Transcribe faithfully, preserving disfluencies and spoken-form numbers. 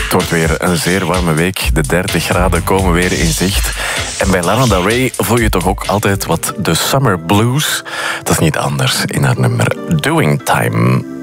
Het wordt weer een zeer warme week. De dertig graden komen weer in zicht. En bij Lana Del Rey voel je toch ook altijd wat de summer blues. Dat is niet anders in haar nummer Doing Time.